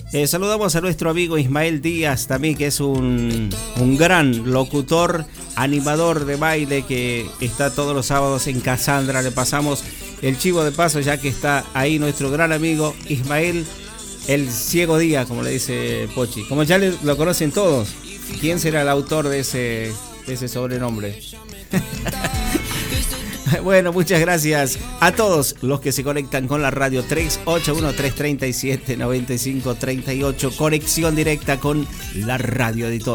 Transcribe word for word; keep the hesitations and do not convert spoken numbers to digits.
Eh, saludamos a nuestro amigo Ismael Díaz también, que es un, un gran locutor, animador de baile, que está todos los sábados en Casandra. Le pasamos el chivo de paso, ya que está ahí nuestro gran amigo Ismael, el Ciego Díaz, como le dice Pochi. Como ya le, lo conocen todos, ¿quién será el autor de ese, de ese sobrenombre? Bueno, muchas gracias a todos los que se conectan con la radio. Tres ocho uno, tres tres siete, nueve cinco tres ocho. Conexión directa con la radio de todos.